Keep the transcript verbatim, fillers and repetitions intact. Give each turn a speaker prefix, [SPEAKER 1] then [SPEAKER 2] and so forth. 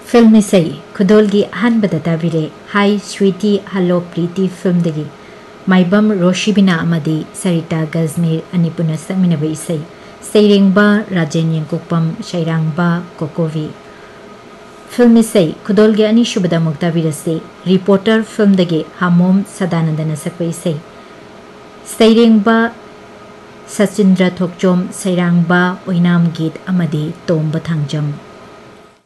[SPEAKER 1] film इसई खुदोलगी अहनबदा ताबिरे high Sweety hello प्रीति film दगी Maibam Roshibina अमदी सरिता Gajmer अनिपुना समिनब इसई सैरेंगबा Rajen यंकुकपम शैरांगबा कोकोवी film इसई खुदोलगी अनिशुबदा मुक्ताबिरसे reporter film दगी हामोम Sadanandan सकप इसई सैरेंगबा Sachindra Thokchom सैरांगबा ओइनाम गीत अमदी तोंब थांगजम